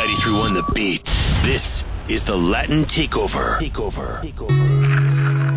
93.1 The Beat. This is the Latin Takeover.